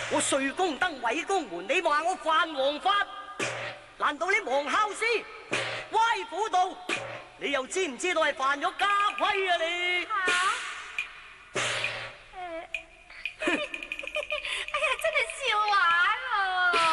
我睡宮燈毀宮門，你話我犯王法？難道你忘孝師歪婦道？你又知唔知道係犯咗家規啊你？